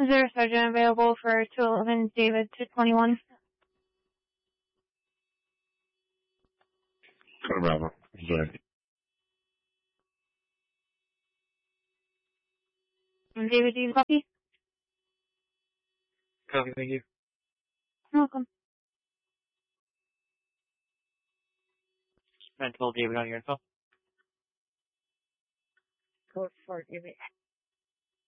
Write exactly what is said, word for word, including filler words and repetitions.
Is there a sergeant available for two eleven David to twenty-one? Code Bravo. Sorry. David, do you copy? Copy, thank you. You're welcome. I told David on your info. Code for David.